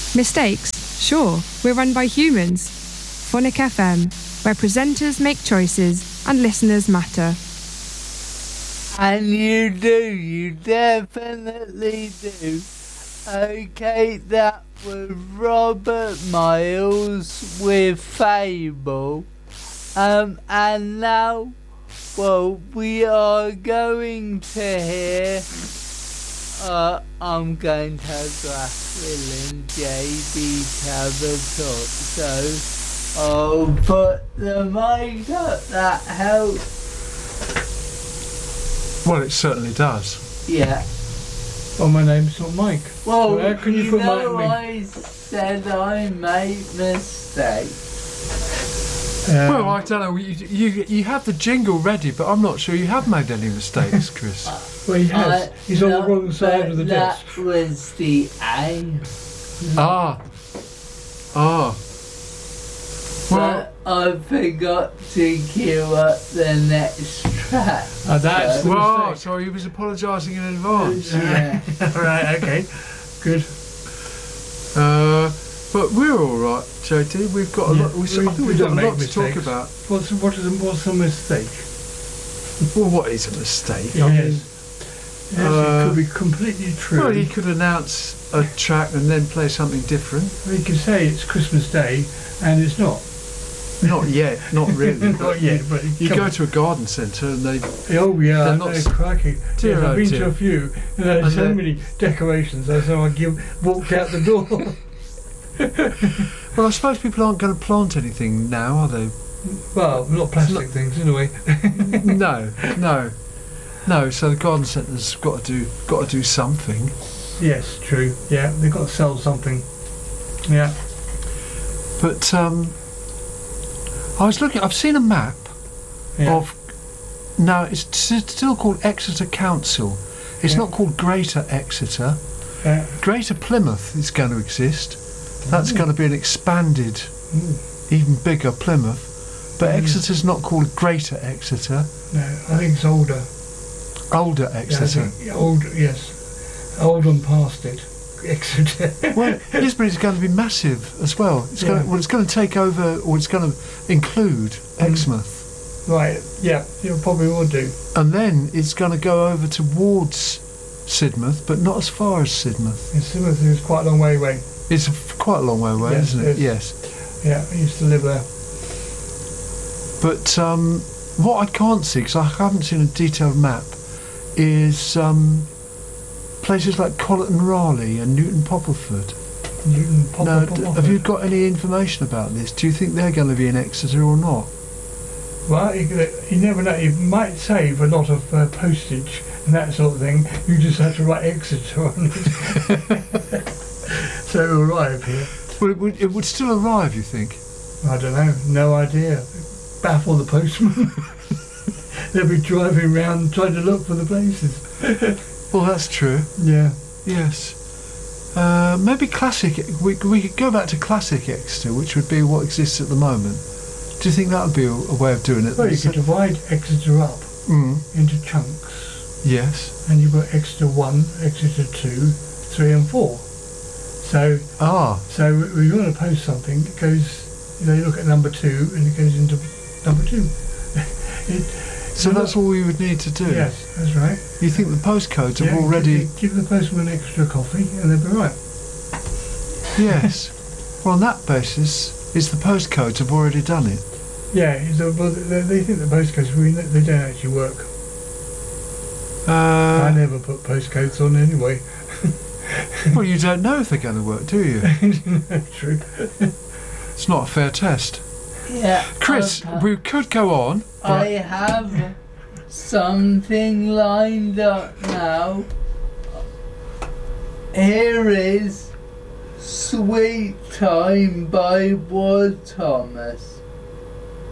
Mistakes? Sure, we're run by humans. Phonic FM, where presenters make choices and listeners matter. And you definitely do. Okay, that was Robert Miles with Fable. And now, well, we are going to hear, I'm going to have Will and JB to have a talk, so I'll put the mic up, that helps. Well, it certainly does. Yeah. Oh, my name's not Mike. Well, so how can you put Mike me? I said I made mistakes. Well, I don't know. You have the jingle ready, but I'm not sure you have made any mistakes, Chris. Well, he has. He's on the wrong side of the desk. That was the aim. Ah. Well, but I forgot to queue up the next track. That's the well, mistake. so he was apologising in advance. Yeah. Right, okay. Good. But we're all right, JT. We've got a lot. I think we've got a lot to talk about. What's a mistake? Well, what is a mistake? Yes, it could be completely true. Well, he could announce a track and then play something different. We could say it's Christmas Day, and it's not. Not yet, not really. Not yet, but you go to a garden centre and they. Oh yeah, they're I not know, crikey. Dear, Yes, I've been dear. to a few, and there's so many decorations. So I walked out the door. Well, I suppose people aren't going to plant anything now, are they? Well, not plastic things anyway. No. So the garden centre's got to do something. Yes, true. Yeah, they've got to sell something. Yeah. But I was looking. I've seen a map of. Now it's still called Exeter Council. It's not called Greater Exeter. Greater Plymouth is going to exist. That's going to be an expanded, even bigger Plymouth. But Exeter's not called Greater Exeter. No, I think it's older. Older Exeter. Yeah, older, yes. Old and past it. Exeter. Well, yes, but it's going to be massive as well. It's going to take over, or it's going to include Exmouth. Right. Yeah, it probably will do. And then it's going to go over towards Sidmouth, but not as far as Sidmouth. And Sidmouth is quite a long way away. It's quite a long way away, Yes, isn't it? it is. Yes. Yeah, I used to live there. But what I can't see, because I haven't seen a detailed map, is places like Colleton Raleigh and Newton Poppleford. Have you got any information about this? Do you think they're going to be in Exeter or not? Well, you never know. You might save a lot of postage and that sort of thing. You just have to write Exeter on it. So it'll arrive here. Well, it would still arrive, you think? I don't know. No idea. Baffle the postman. They'll be driving around trying to look for the places. Well, that's true. Yeah. Yes. Maybe classic. We could go back to classic Exeter, which would be what exists at the moment. Do you think that would be a way of doing it? Well, you could divide Exeter up into chunks. Yes. And you've got Exeter 1, Exeter 2, 3 and 4. So when you want to post something, it goes, you look at number 2 and it goes into number 2. So that's all we would need to do? Yes, that's right. You think the postcodes have already... Give the postman extra coffee and they'll be right. Yes. Well, on that basis, it's the postcodes have already done it. Yeah, they think the postcodes, they don't actually work. I never put postcodes on anyway. Well, you don't know if they're going to work, do you? True. It's not a fair test. Yeah. Chris, we could go on. I have something lined up now. Here is Sweet Time by Ward Thomas.